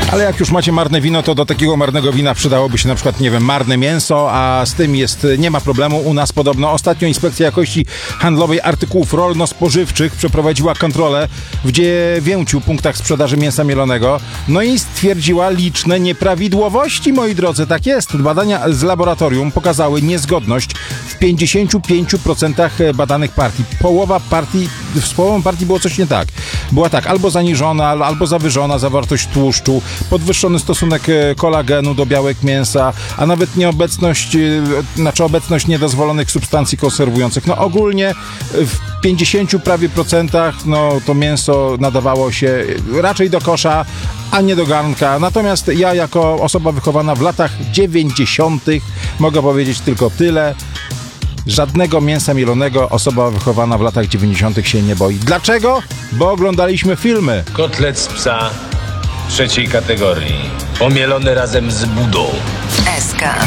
Ale jak już macie marne wino, to do takiego marnego wina przydałoby się na przykład, nie wiem, marne mięso, a z tym nie ma problemu. U nas podobno ostatnio Inspekcja Jakości Handlowej Artykułów Rolno-Spożywczych przeprowadziła kontrolę w 9 punktach sprzedaży mięsa mielonego. No i stwierdziła liczne nieprawidłowości, moi drodzy. Tak jest. Badania z laboratorium pokazały niezgodność w 55% badanych partii. Z połową partii było coś nie tak. Była tak, albo zaniżona, albo zawyżona zawartość tłuszczu, podwyższony stosunek kolagenu do białek mięsa, a nawet obecność niedozwolonych substancji konserwujących. No ogólnie w 50 prawie procentach to mięso nadawało się raczej do kosza, a nie do garnka. Natomiast ja jako osoba wychowana w latach 90. mogę powiedzieć tylko tyle. Żadnego mięsa mielonego osoba wychowana w latach 90. się nie boi. Dlaczego? Bo oglądaliśmy filmy. Kotlet z psa 3. kategorii. Pomielony razem z budą. SK.